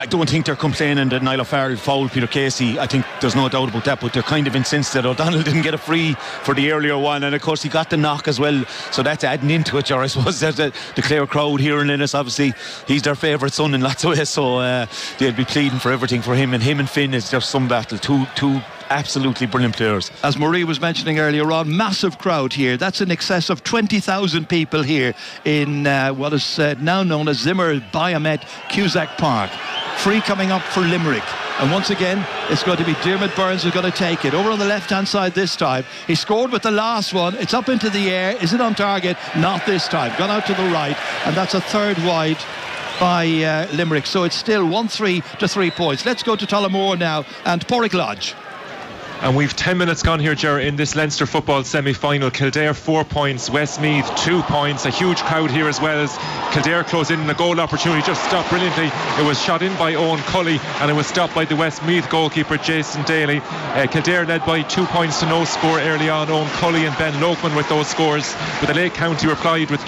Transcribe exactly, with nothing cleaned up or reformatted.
I don't think they're complaining that Niall O'Farrell fouled Peter Casey. I think there's no doubt about that, but they're kind of incensed that O'Donnell didn't get a free for the earlier one, and of course he got the knock as well, so that's adding into it. Or I suppose that the, the Clare crowd here in Ennis, obviously he's their favourite son in lots of ways, so uh, they'll be pleading for everything for him, and him and Finn is just some battle. Two two absolutely brilliant players. As Marie was mentioning earlier on, massive crowd here. That's in excess of twenty thousand people here in uh, what is uh, now known as Zimmer Biomet Cusack Park. Free coming up for Limerick, and once again it's going to be Dermot Burns who's going to take it over on the left hand side this time. He scored with the last one. It's up into the air. Is it on target? Not this time. Gone out to the right, and that's a third wide by uh, Limerick. So it's still one three to three points. Let's go to Tullamore now and Porrick Lodge. And we've ten minutes gone here, Ger, in this Leinster football semi-final. Kildare four points, Westmeath two points. A huge crowd here as well, as Kildare close in, and a goal opportunity just stopped brilliantly. It was shot in by Owen Cully, and it was stopped by the Westmeath goalkeeper Jason Daly. uh, Kildare led by two points to no score early on. Owen Cully and Ben Lokeman with those scores, but the Lake County replied with